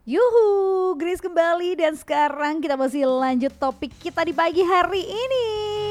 Yuhu, Grace kembali dan sekarang kita masih lanjut topik kita di pagi hari ini.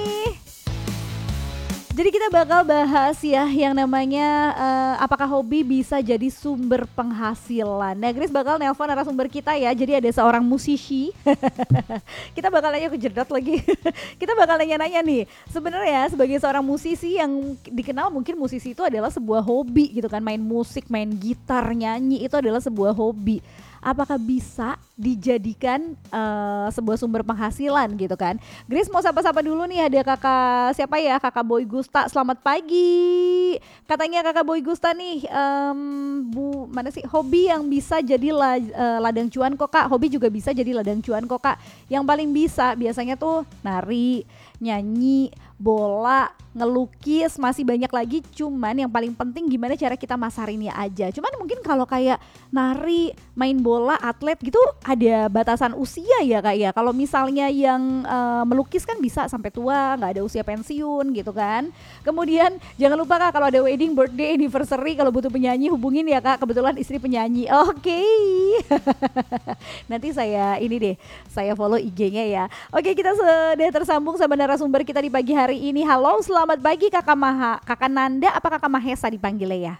Jadi kita bakal bahas ya yang namanya apakah hobi bisa jadi sumber penghasilan. Nah, Grace bakal nelpon narasumber kita ya. Jadi ada seorang musisi. Kita bakal nanya kejedot lagi. Kita bakal nanya-nanya nih. Sebenarnya sebagai seorang musisi yang dikenal mungkin musisi itu adalah sebuah hobi gitu kan. Main musik, main gitar, nyanyi itu adalah sebuah hobi. Apakah bisa dijadikan sebuah sumber penghasilan gitu kan? Grace mau sapa-sapa dulu nih, ada kakak siapa ya, kakak Boy Gusta. Selamat pagi. Katanya kakak Boy Gusta nih, bu mana sih hobi yang bisa jadi ladang cuan kok kak. Hobi juga bisa jadi ladang cuan kok kak. Yang paling bisa biasanya tuh nari, nyanyi, bola, ngelukis, masih banyak lagi. Cuman yang paling penting gimana cara kita masarinnya aja. Cuman mungkin kalau kayak nari, main bola, atlet gitu ada batasan usia ya kak ya. Kalau misalnya yang melukis kan bisa sampai tua, nggak ada usia pensiun gitu kan. Kemudian jangan lupa kak, kalau ada wedding, birthday, anniversary, kalau butuh penyanyi hubungin ya kak. Kebetulan istri penyanyi. Oke. Nanti saya ini deh, saya follow IG-nya ya. Oke, kita sudah tersambung sama narasumber kita di pagi hari ini. Halo, selamat pagi Kakak Maha, Kakak Nanda apa Kakak Mahesa dipanggilnya ya?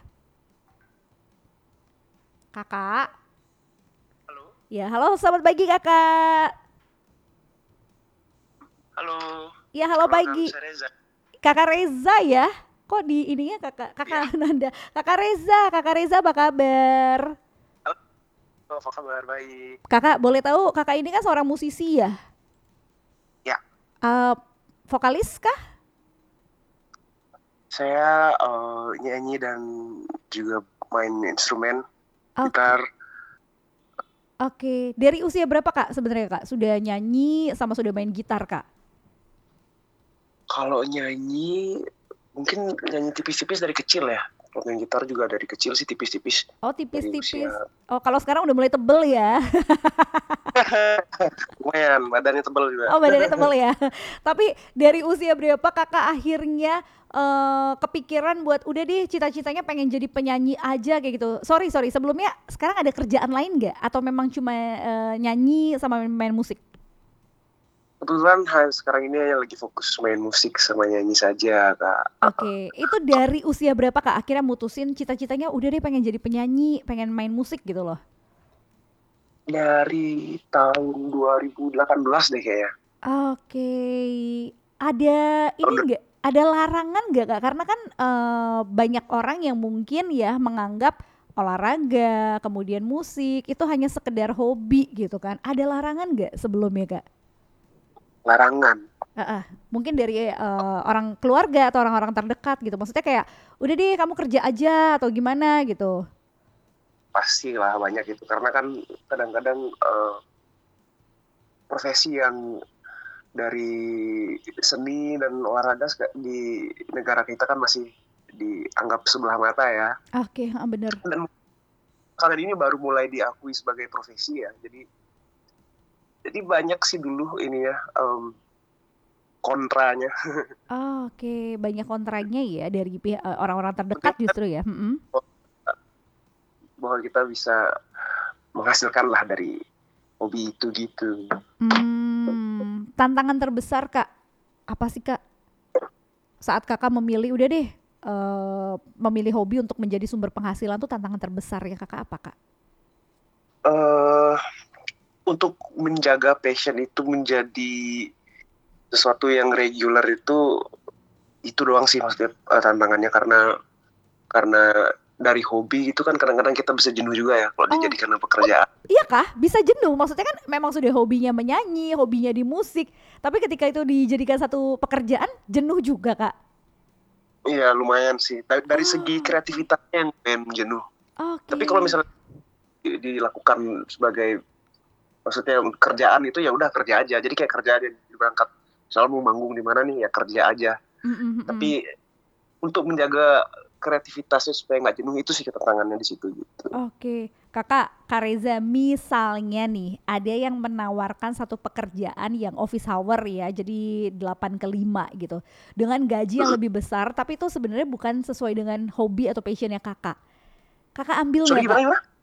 Kakak. Halo, Ya, halo, selamat pagi Kakak. halo, Ya, halo perkenalkan pagi. saya Reza. Kakak Reza ya? Kok di ininya Kakak Ya, Kakak Nanda. Kakak Reza apa kabar? halo, apa kabar? Baik. Kakak boleh tahu Kakak ini kan seorang musisi ya? Ya, Eh, vokalis kah? saya nyanyi dan juga main instrumen Oke. gitar. Oke, dari usia berapa Kak sebenarnya Kak? Sudah nyanyi sama sudah main gitar Kak? Kalau nyanyi, mungkin nyanyi tipis-tipis dari kecil ya. Kalau main gitar juga dari kecil sih tipis-tipis Oh dari usia. tipis-tipis. Oh kalau sekarang udah mulai tebel ya. Lumayan, badannya tebal juga. Oh badannya tebel ya. Tapi dari usia berapa kakak akhirnya kepikiran buat udah deh cita-citanya pengen jadi penyanyi aja kayak gitu. Sorry sebelumnya sekarang ada kerjaan lain nggak? Atau memang cuma nyanyi sama main musik? Kebetulan sekarang ini lagi fokus main musik sama nyanyi saja, Kak. Oke, itu dari usia berapa kak akhirnya mutusin cita-citanya udah deh pengen jadi penyanyi, pengen main musik gitu loh. Dari tahun 2018 deh kayaknya. Oke, ada ini Tahun enggak, ada larangan nggak Kak? Karena kan banyak orang yang mungkin ya menganggap olahraga, kemudian musik itu hanya sekedar hobi gitu kan. Ada larangan nggak sebelumnya Kak? larangan. Mungkin dari orang keluarga atau orang-orang terdekat gitu. Maksudnya kayak udah deh kamu kerja aja atau gimana gitu. Pastilah banyak itu karena kan kadang-kadang profesi yang dari seni dan olahraga di negara kita kan masih dianggap sebelah mata ya. Oke, bener. Dan kalian ini baru mulai diakui sebagai profesi ya. Jadi banyak sih dulu ini ya kontranya. Oke, banyak kontraknya ya dari pihak orang-orang terdekat justru ya. Bahwa kita bisa menghasilkan lah dari hobi itu gitu. Tantangan terbesar Kak, apa sih Kak? Saat Kakak memilih udah deh memilih hobi untuk menjadi sumber penghasilan tuh tantangan terbesar ya Kakak apa Kak? eh untuk menjaga passion itu menjadi sesuatu yang regular itu doang sih maksudnya tantangannya karena dari hobi itu kan kadang-kadang kita bisa jenuh juga ya kalau Oh, dijadikan oh pekerjaan. iya kah? Bisa jenuh? Maksudnya kan memang sudah hobinya menyanyi, hobinya di musik, tapi ketika itu dijadikan satu pekerjaan, jenuh juga Kak? Iya lumayan sih dari segi Oh, kreativitasnya yang lumayan jenuh. Tapi oke. kalau misalnya dilakukan sebagai maksudnya kerjaan itu ya udah kerja aja. Jadi kayak kerja aja berangkat. Misalnya mau manggung di mana nih ya kerja aja. Mm-mm. Tapi untuk menjaga kreativitasnya supaya nggak jenuh itu sih tantangannya di situ gitu. Oke, Kak Reza, misalnya nih ada yang menawarkan satu pekerjaan yang office hour ya, jadi 8 ke 5 gitu. Dengan gaji yang lebih besar, tapi itu sebenarnya bukan sesuai dengan hobi atau passionnya Kakak. Kakak ambil Sorry nggak Kak? gimana?